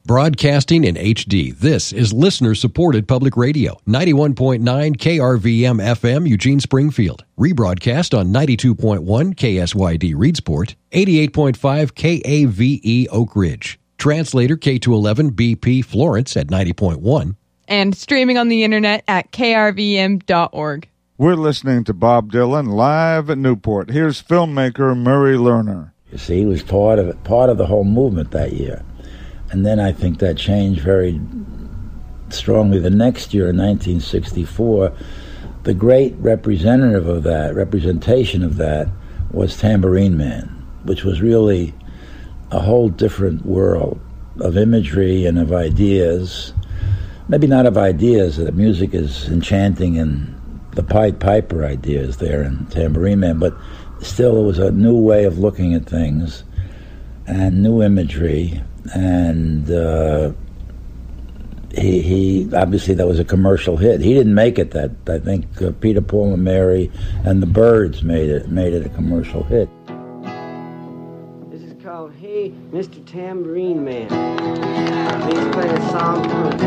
Broadcasting in HD, this is listener-supported public radio, 91.9 KRVM FM Eugene Springfield. Rebroadcast on 92.1 KSYD Reedsport, 88.5 KAVE Oak Ridge. Translator K211 BP Florence at 90.1. And streaming on the internet at krvm.org. We're listening to Bob Dylan live at Newport. Here's filmmaker Murray Lerner. You see, he was part of the whole movement that year. And then I think that changed very strongly the next year, in 1964. The great representation of that was Tambourine Man, which was really a whole different world of imagery and of ideas. Maybe not of ideas, the music is enchanting and the Pied Piper idea is there in Tambourine Man, but still it was a new way of looking at things and new imagery. And he obviously, that was a commercial hit. He didn't make it that. I think Peter, Paul and Mary and the Byrds made it a commercial hit. This is called Hey, Mr. Tambourine Man. Please play a song for